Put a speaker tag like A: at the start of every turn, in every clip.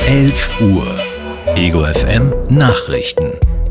A: 11 Uhr. Ego FM Nachrichten.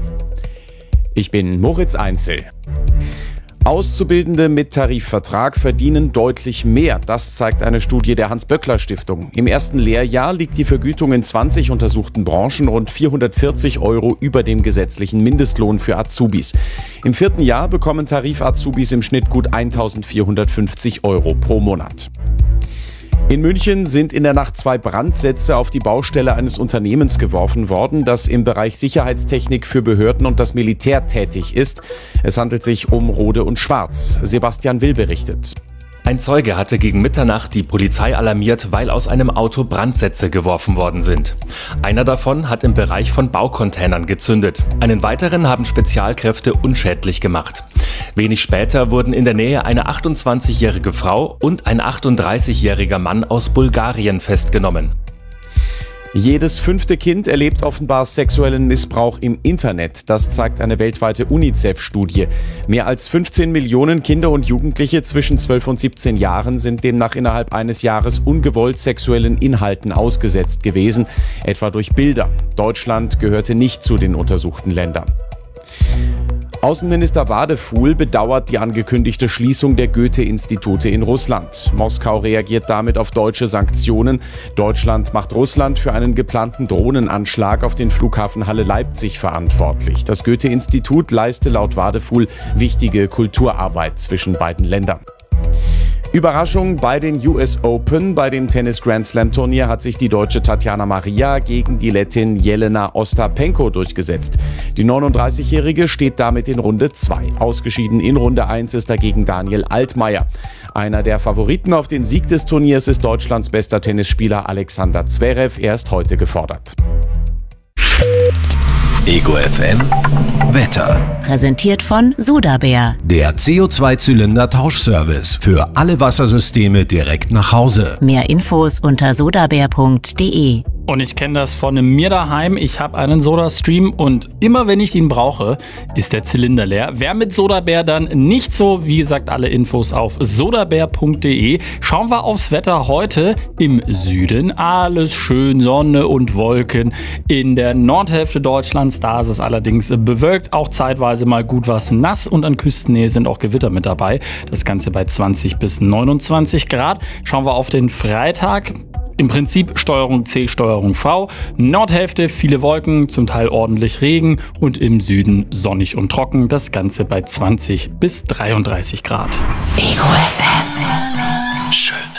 B: Ich bin Moritz Einzel. Auszubildende mit Tarifvertrag verdienen deutlich mehr. Das zeigt eine Studie der Hans-Böckler-Stiftung. Im ersten Lehrjahr liegt die Vergütung in 20 untersuchten Branchen rund 440 € über dem gesetzlichen Mindestlohn für Azubis. Im vierten Jahr bekommen Tarif-Azubis im Schnitt gut 1.450 € pro Monat. In München sind in der Nacht 2 Brandsätze auf die Baustelle eines Unternehmens geworfen worden, das im Bereich Sicherheitstechnik für Behörden und das Militär tätig ist. Es handelt sich um Rohde und Schwarz. Sebastian Will berichtet.
C: Ein Zeuge hatte gegen Mitternacht die Polizei alarmiert, weil aus einem Auto Brandsätze geworfen worden sind. Einer davon hat im Bereich von Baucontainern gezündet. Einen weiteren haben Spezialkräfte unschädlich gemacht. Wenig später wurden in der Nähe eine 28-jährige Frau und ein 38-jähriger Mann aus Bulgarien festgenommen.
B: Jedes 5. Kind erlebt offenbar sexuellen Missbrauch im Internet. Das zeigt eine weltweite UNICEF-Studie. Mehr als 15 Millionen Kinder und Jugendliche zwischen 12 und 17 Jahren sind demnach innerhalb eines Jahres ungewollt sexuellen Inhalten ausgesetzt gewesen, etwa durch Bilder. Deutschland gehörte nicht zu den untersuchten Ländern. Außenminister Wadefuhl bedauert die angekündigte Schließung der Goethe-Institute in Russland. Moskau reagiert damit auf deutsche Sanktionen. Deutschland macht Russland für einen geplanten Drohnenanschlag auf den Flughafen Halle-Leipzig verantwortlich. Das Goethe-Institut leiste laut Wadefuhl wichtige Kulturarbeit zwischen beiden Ländern. Überraschung bei den US Open. Bei dem Tennis-Grand-Slam-Turnier hat sich die Deutsche Tatjana Maria gegen die Lettin Jelena Ostapenko durchgesetzt. Die 39-Jährige steht damit in Runde 2. Ausgeschieden in Runde 1 ist dagegen Daniel Altmaier. Einer der Favoriten auf den Sieg des Turniers ist Deutschlands bester Tennisspieler Alexander Zverev. Er ist heute gefordert.
A: Ego FM Wetter.
D: Präsentiert von Sodabär.
A: Der CO2-Zylinder-Tauschservice für alle Wassersysteme direkt nach Hause.
D: Mehr Infos unter sodabär.de.
E: Und ich kenne das von mir daheim. Ich habe einen Sodastream und immer wenn ich ihn brauche, ist der Zylinder leer. Wer mit Sodabär dann nicht so, wie gesagt, alle Infos auf sodabär.de. Schauen wir aufs Wetter heute im Süden. Alles schön, Sonne und Wolken. In der Nordhälfte Deutschlands, da ist es allerdings bewölkt, auch zeitweise mal gut was nass und an Küstennähe sind auch Gewitter mit dabei. Das Ganze bei 20 bis 29 Grad. Schauen wir auf den Freitag. Im Prinzip Steuerung C, Steuerung V. Nordhälfte viele Wolken, zum Teil ordentlich Regen und im Süden sonnig und trocken. Das Ganze bei 20 bis 33 Grad.
D: Ego FM.
A: Schön.